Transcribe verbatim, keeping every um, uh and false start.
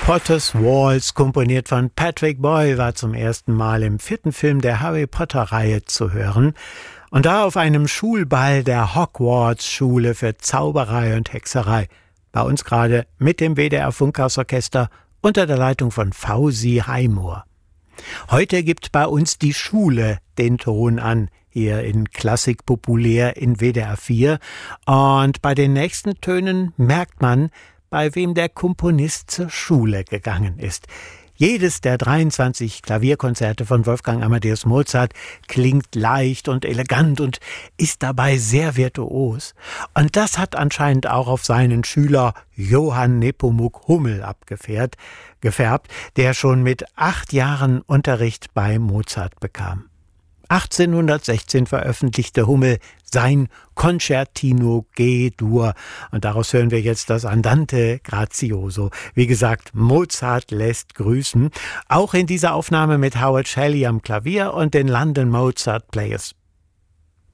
Potter's Waltz, komponiert von Patrick Boyle, war zum ersten Mal im vierten Film der Harry Potter-Reihe zu hören. Und da auf einem Schulball der Hogwarts-Schule für Zauberei und Hexerei. Bei uns gerade mit dem W D R-Funkhausorchester unter der Leitung von Fausi Heimoor. Heute gibt bei uns die Schule den Ton an, hier in Klassik populär in W D R vier. Und bei den nächsten Tönen merkt man, bei wem der Komponist zur Schule gegangen ist. Jedes der dreiundzwanzig Klavierkonzerte von Wolfgang Amadeus Mozart klingt leicht und elegant und ist dabei sehr virtuos. Und das hat anscheinend auch auf seinen Schüler Johann Nepomuk Hummel abgefärbt, gefärbt, der schon mit acht Jahren Unterricht bei Mozart bekam. achtzehnhundertsechzehn veröffentlichte Hummel sein Concertino G-Dur und daraus hören wir jetzt das Andante Grazioso. Wie gesagt, Mozart lässt grüßen, auch in dieser Aufnahme mit Howard Shelley am Klavier und den London Mozart Players